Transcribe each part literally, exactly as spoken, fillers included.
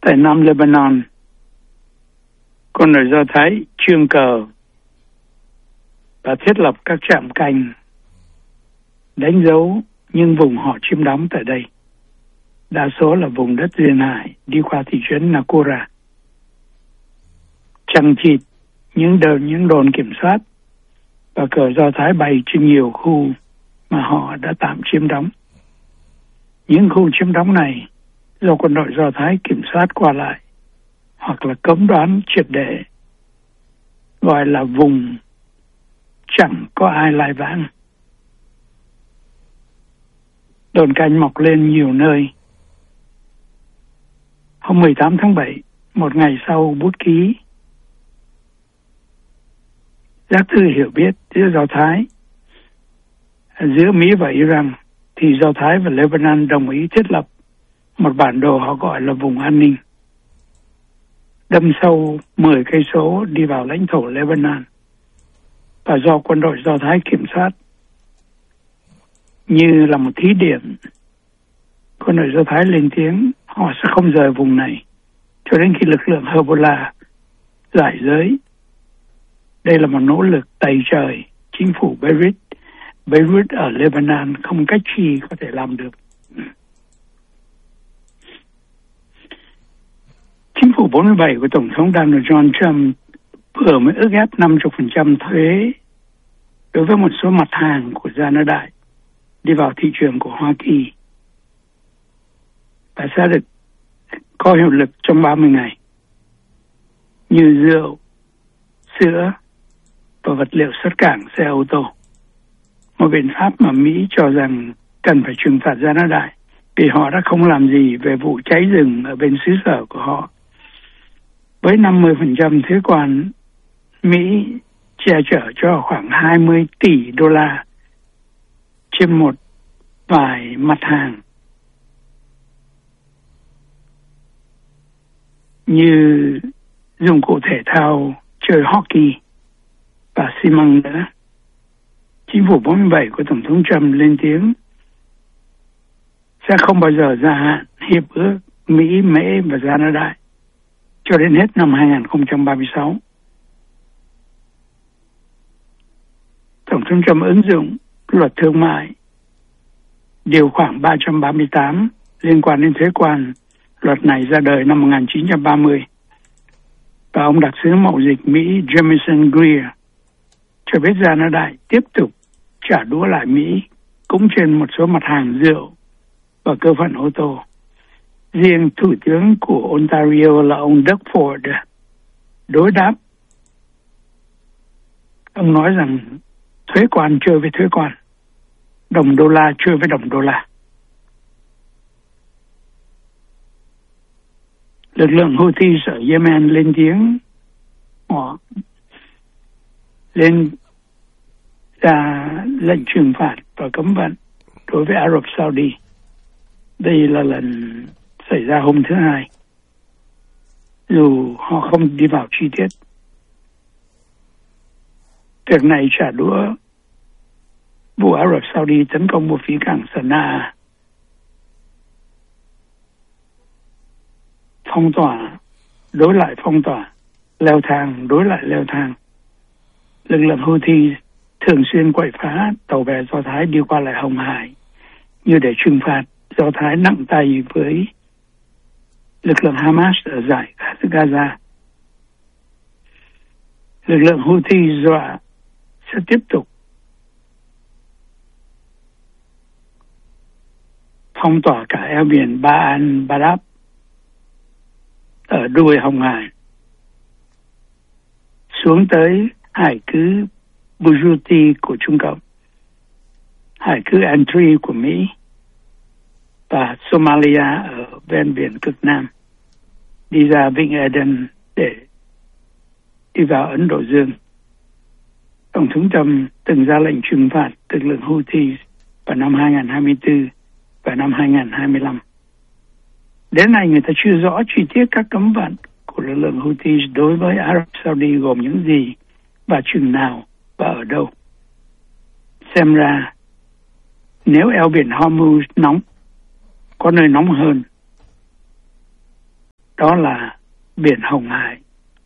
tại Nam Lebanon, quân đội Do Thái trương cờ và thiết lập các trạm canh đánh dấu những vùng họ chiếm đóng tại đây. Đa số là vùng đất duyên hải đi qua thị trấn Nakura. Chằng chịt những đồn những đồn kiểm soát và cờ Do Thái bay trên nhiều khu mà họ đã tạm chiếm đóng. Những khu chiếm đóng này do quân đội Do Thái kiểm soát qua lại hoặc là cấm đoán triệt để, gọi là vùng chẳng có ai lai vãng. Đồn canh mọc lên nhiều nơi. Hôm mười tám tháng bảy, một ngày sau bút ký giác thư hiểu biết giữa Do Thái, giữa Mỹ và Iran, thì Do Thái và Lebanon đồng ý thiết lập một bản đồ họ gọi là vùng an ninh, đâm sâu mười cây số đi vào lãnh thổ Lebanon và do quân đội Do Thái kiểm soát như là một thí điểm. Quân đội Do Thái lên tiếng họ sẽ không rời vùng này cho đến khi lực lượng Hezbollah giải giới. Đây là một nỗ lực tày trời. Chính phủ Beirut, Beirut ở Lebanon không cách chi có thể làm được. Chính phủ bốn mươi bảy của Tổng thống Donald John Trump vừa mới ước ép năm mươi phần trăm thuế đối với một số mặt hàng của gia nơ đại đi vào thị trường của Hoa Kỳ và sẽ được có hiệu lực trong ba mươi ngày, như rượu, sữa và vật liệu xuất cảng xe ô tô. Một biện pháp mà Mỹ cho rằng cần phải trừng phạt gia nơ đại vì họ đã không làm gì về vụ cháy rừng ở bên xứ sở của họ. Với năm mươi phần trăm thuế quan, Mỹ che chở cho khoảng hai mươi tỷ đô la trên một vài mặt hàng như dụng cụ thể thao, chơi hockey và xi măng nữa. Chính phủ bốn mươi bảy của Tổng thống Trump lên tiếng sẽ không bao giờ gia hạn hiệp ước Mỹ, Mễ và gia nơ đại cho đến hết năm hai không ba sáu. Tổng thống Trump ứng dụng luật thương mại điều khoản ba trăm ba mươi tám liên quan đến thuế quan. Luật này ra đời năm một nghìn chín trăm ba mươi và ông đặc sứ mậu dịch Mỹ Jamison Greer cho biết gia nơ đại tiếp tục trả đũa lại Mỹ cũng trên một số mặt hàng rượu và cơ phận ô tô. Riêng Thủ tướng của Ontario là ông Doug Ford đối đáp. Ông nói rằng thuế quan chơi với thuế quan, đồng đô la chơi với đồng đô la. Lực lượng Houthi ở Yemen lên tiếng họ lên ra lệnh trừng phạt và cấm vận đối với Ả Rập Saudi. Đây là lần xảy ra hôm thứ Hai, dù họ không đi vào chi tiết. Việc này trả đũa vụ Ả Rập Saudi tấn công một phỉ cảng Sanaa, phong tỏa đối lại phong tỏa, leo thang đối lại leo thang. Lực lượng Houthi thường xuyên quậy phá tàu bè Do Thái đi qua lại Hồng Hải như để trừng phạt Do Thái nặng tay với lực lượng Hamas ở dải Gaza. Lực lượng Houthi dọa sẽ tiếp tục phong tỏa cả eo biển Ba An Badab ở đuôi Hồng Hải xuống tới hải cứ Djibouti của Trung Cộng, hải cứ Antri của Mỹ và Somalia ở ven biển cực Nam, đi ra Vịnh Aden để đi vào Ấn Độ Dương. Tổng thống Trump từng ra lệnh trừng phạt lực lượng Houthi vào năm hai không hai tư và năm hai không hai lăm. Đến nay người ta chưa rõ chi tiết các cấm vận của lực lượng Houthi đối với Ả Rập Saudi gồm những gì và chừng nào và ở đâu. Xem ra nếu eo biển Hormuz nóng, có nơi nóng hơn, đó là Biển Hồng Hải.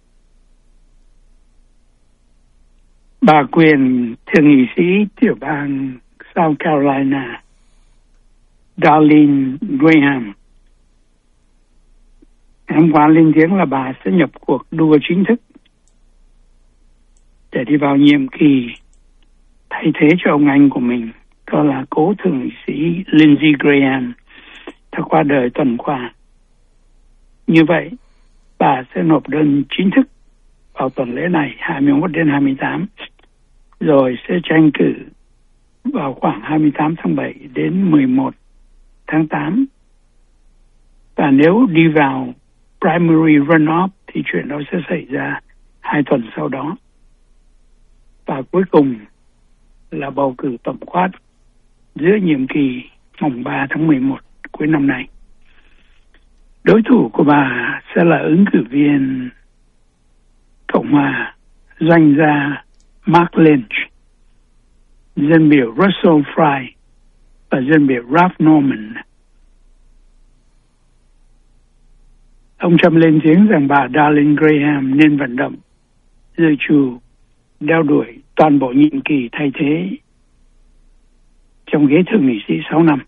Bà quyền thượng nghị sĩ tiểu bang South Carolina Darlene Graham hôm qua lên tiếng là bà sẽ nhập cuộc đua chính thức để đi vào nhiệm kỳ thay thế cho ông anh của mình, đó là cố thượng nghị sĩ Lindsey Graham, đã qua đời tuần qua. Như vậy, bà sẽ nộp đơn chính thức vào tuần lễ này hai mươi mốt đến hai mươi tám, rồi sẽ tranh cử vào khoảng hai mươi tám tháng bảy đến mười một tháng tám. Và nếu đi vào primary runoff thì chuyện đó sẽ xảy ra hai tuần sau đó. Và cuối cùng là bầu cử tổng quát giữa nhiệm kỳ mùng ba tháng mười một cuối năm nay. Đối thủ của bà sẽ là ứng cử viên Cộng hòa doanh gia Mark Lynch, dân biểu Russell Fry và dân biểu Ralph Norman. Ông Trump lên tiếng rằng bà Darlene Graham nên vận động dự trù đeo đuổi toàn bộ nhiệm kỳ thay thế trong ghế thượng nghị sĩ sáu năm.